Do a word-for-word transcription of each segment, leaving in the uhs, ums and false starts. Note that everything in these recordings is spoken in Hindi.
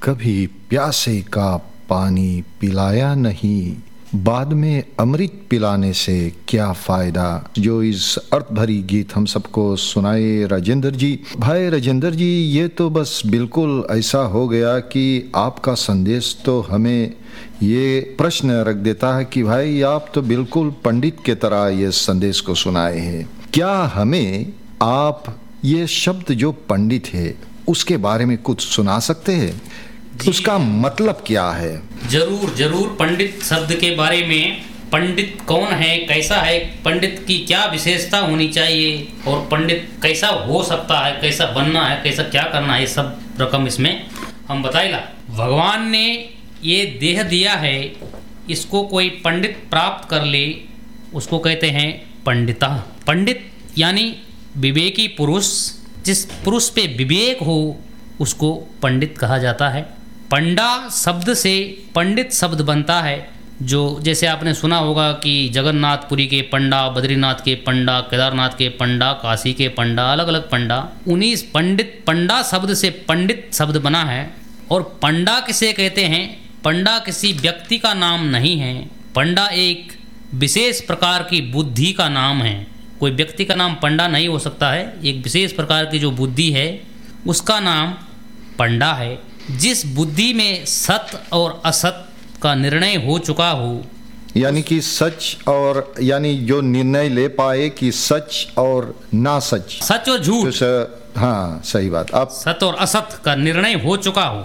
कभी प्यासे का पानी पिलाया नहीं, बाद में अमृत पिलाने से क्या फ़ायदा। जो इस अर्थ भरी गीत हम सबको सुनाए राजेंद्र जी। भाई राजेंद्र जी, ये तो बस बिल्कुल ऐसा हो गया कि आपका संदेश तो हमें ये प्रश्न रख देता है कि भाई आप तो बिल्कुल पंडित के तरह ये संदेश को सुनाए हैं। क्या हमें आप ये शब्द जो पंडित है उसके बारे में कुछ सुना सकते हैं? उसका मतलब क्या है? जरूर जरूर। पंडित शब्द के बारे में, पंडित कौन है, कैसा है, पंडित की क्या विशेषता होनी चाहिए और पंडित कैसा हो सकता है, कैसा बनना है, कैसा क्या करना है, ये सब रकम इसमें हम बताएगा। भगवान ने ये देह दिया है, इसको कोई पंडित प्राप्त कर ले उसको कहते हैं पंडिता। पंडित यानी विवेकी पुरुष, जिस पुरुष पे विवेक हो उसको पंडित कहा जाता है। पंडा शब्द से पंडित शब्द बनता है, जो जैसे आपने सुना होगा कि जगन्नाथपुरी के पंडा, बद्रीनाथ के पंडा, केदारनाथ के पंडा, काशी के पंडा, अलग अलग पंडा। उन्हीं पंडित पंडा शब्द से पंडित शब्द बना है। और पंडा किसे कहते हैं? पंडा किसी व्यक्ति का नाम नहीं है। पंडा एक विशेष प्रकार की बुद्धि का नाम है। कोई व्यक्ति का नाम पंडा नहीं हो सकता है। एक विशेष प्रकार की जो बुद्धि है उसका नाम पंडा है। जिस बुद्धि में सत और असत का निर्णय हो चुका हो, यानी कि सच और, यानी जो निर्णय ले पाए कि सच और ना सच, सच और झूठ, तो हाँ सही बात, आप सत और असत का निर्णय हो चुका हो,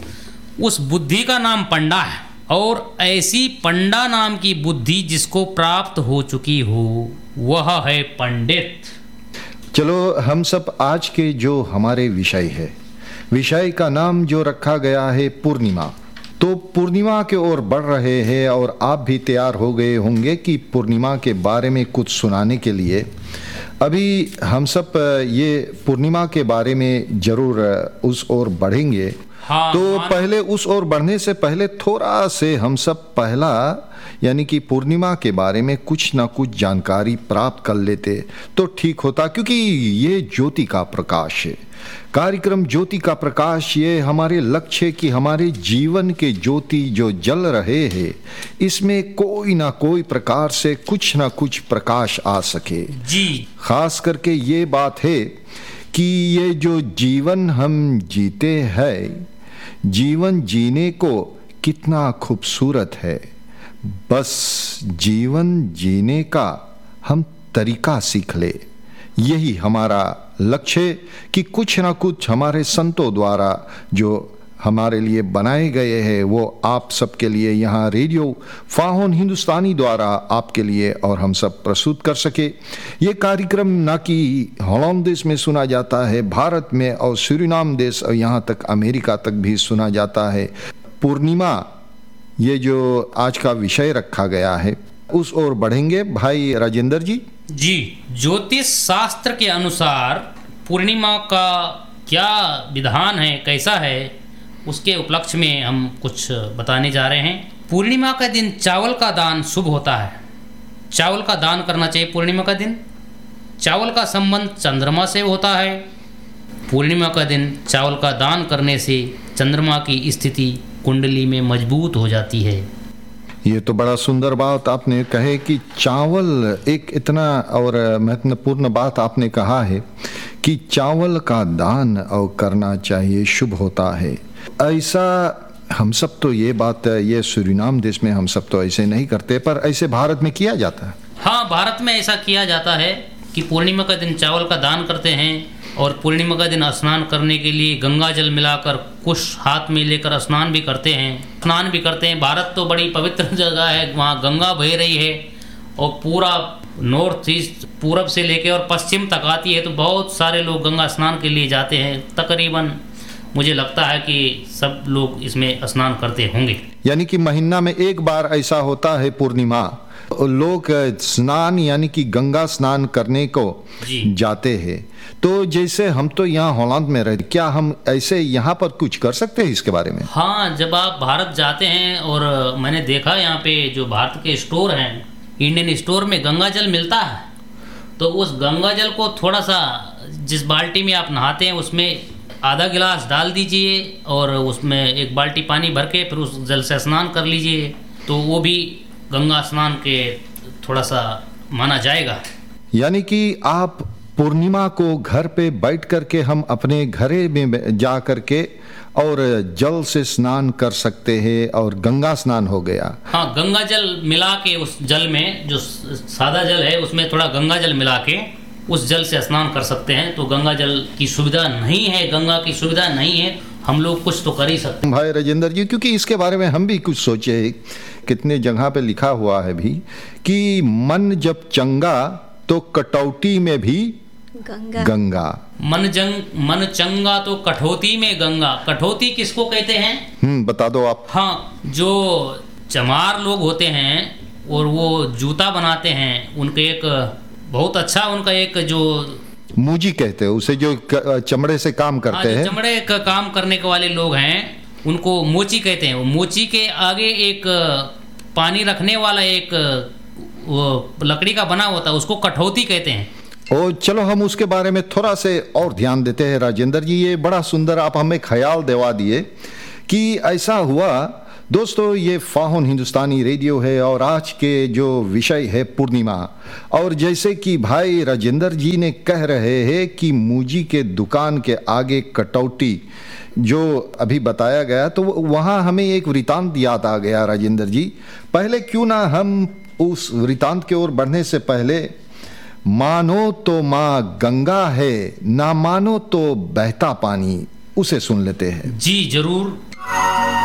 उस बुद्धि का नाम पंडा है। और ऐसी पंडा नाम की बुद्धि जिसको प्राप्त हो चुकी हो वह है पंडित। चलो, हम सब आज के जो हमारे विषय है, विषय का नाम जो रखा गया है पूर्णिमा। तो पूर्णिमा के ओर बढ़ रहे हैं और आप भी तैयार हो गए होंगे कि पूर्णिमा के बारे में कुछ सुनाने के लिए। अभी हम सब ये पूर्णिमा के बारे में जरूर उस ओर बढ़ेंगे। हाँ, तो हाँ। पहले उस ओर बढ़ने से पहले थोड़ा से हम सब पहला यानी कि पूर्णिमा के बारे में कुछ ना कुछ जानकारी प्राप्त कर लेते तो ठीक होता, क्योंकि ये ज्योति का प्रकाश है। कार्यक्रम ज्योति का प्रकाश, ये हमारे लक्ष्य कि हमारे जीवन के ज्योति जो जल रहे हैं इसमें कोई ना कोई प्रकार से कुछ ना कुछ प्रकाश आ सके जी। खास करके ये बात है कि ये जो जीवन हम जीते हैं, जीवन जीने को कितना खूबसूरत है। बस जीवन जीने का हम तरीका सीख ले, यही हमारा लक्ष्य कि कुछ ना कुछ हमारे संतों द्वारा जो हमारे लिए बनाए गए हैं वो आप सबके लिए यहाँ रेडियो फाहोन हिंदुस्तानी द्वारा आपके लिए और हम सब प्रस्तुत कर सके। ये कार्यक्रम ना कि हॉलैंड देश में सुना जाता है, भारत में और सूरीनाम देश और यहाँ तक अमेरिका तक भी सुना जाता है। पूर्णिमा ये जो आज का विषय रखा गया है उस ओर बढ़ेंगे भाई राजेंद्र जी। जी, ज्योतिष शास्त्र के अनुसार पूर्णिमा का क्या विधान है, कैसा है, उसके उपलक्ष्य में हम कुछ बताने जा रहे हैं। पूर्णिमा का दिन चावल का दान शुभ होता है। चावल का दान करना चाहिए पूर्णिमा का दिन। चावल का संबंध चंद्रमा से होता है। पूर्णिमा का दिन चावल का दान करने से चंद्रमा की स्थिति कुंडली में मजबूत हो जाती है। ये तो बड़ा सुंदर बात आपने कहे कि चावल, एक इतना और महत्वपूर्ण बात आपने कहा है कि चावल का दान और करना चाहिए, शुभ होता है। ऐसा हम सब तो ये बात, ये सूरीनाम देश में हम सब तो ऐसे नहीं करते, पर ऐसे भारत में किया जाता है। हाँ, भारत में ऐसा किया जाता है कि पूर्णिमा का दिन चावल का दान करते हैं और पूर्णिमा का दिन स्नान करने के लिए गंगा जल मिलाकर कुश हाथ में लेकर स्नान भी करते हैं स्नान भी करते हैं। भारत तो बड़ी पवित्र जगह है, वहाँ गंगा बह रही है और पूरा नॉर्थ ईस्ट पूरब से लेकर और पश्चिम तक आती है, तो बहुत सारे लोग गंगा स्नान के लिए जाते हैं। तकरीबन मुझे लगता है कि सब लोग इसमें स्नान करते होंगे। यानी कि महीना में एक बार ऐसा होता है पूर्णिमा, लोग स्नान यानी कि गंगा स्नान करने को जाते हैं। तो जैसे हम तो यहाँ हॉलैंड में रहते, क्या हम ऐसे यहाँ पर कुछ कर सकते हैं इसके बारे में? हाँ, जब आप भारत जाते हैं, और मैंने देखा यहाँ पे जो भारत के स्टोर हैं, इंडियन स्टोर में गंगा जल मिलता है, तो उस गंगा जल को थोड़ा सा, जिस बाल्टी में आप नहाते हैं उसमें आधा गिलास डाल दीजिए और उसमें एक बाल्टी पानी भर के फिर उस जल से स्नान कर लीजिए, तो वो भी गंगा स्नान के थोड़ा सा माना जाएगा। यानी कि आप पूर्णिमा को घर पे बैठ करके हम अपने घरे में जा करके और जल से स्नान कर सकते हैं और गंगा स्नान हो गया। हाँ, गंगा जल मिला के उस जल में, जो सादा जल है उसमें थोड़ा गंगा जल मिला के उस जल से स्नान कर सकते हैं। तो गंगा जल की सुविधा नहीं है, गंगा की सुविधा नहीं है, हम लोग कुछ तो कर ही सकते हैं। भाई राजेंद्र जी, क्योंकि इसके बारे में हम भी कुछ सोचे, कितने जगह पे लिखा हुआ है भी कि मन जब चंगा तो कटौती में भी गंगा, गंगा। मन जंग मन चंगा तो कठौती में गंगा। कठौती किसको कहते हैं? हम्म बता दो आप। हाँ, जो चमार लोग होते हैं और वो जूता बनाते हैं, उनके एक बहुत अच्छा उनका एक जो मूजी कहते हैं उसे, जो चमड़े से काम करते हाँ, हैं, चमड़े का काम करने के वाले लोग हैं, उनको मोची कहते हैं। वो मोची के आगे एक पानी रखने वाला एक वो लकड़ी का बना होता है, उसको कठौती कहते हैं। और चलो हम उसके बारे में थोड़ा से और ध्यान देते हैं। राजेंद्र जी, ये बड़ा सुंदर आप हमें ख्याल दिवा दिए कि ऐसा हुआ। दोस्तों, ये फाहुन हिंदुस्तानी रेडियो है और आज के जो विषय है पूर्णिमा, और जैसे कि भाई राजेंद्र जी ने कह रहे हैं कि मूजी के दुकान के आगे कटौती जो अभी बताया गया, तो वहाँ हमें एक वृतांत याद आ गया। राजेंद्र जी, पहले क्यों ना हम उस वृतांत की ओर बढ़ने से पहले मानो तो माँ गंगा है, ना मानो तो बहता पानी, उसे सुन लेते हैं। जी जरूर।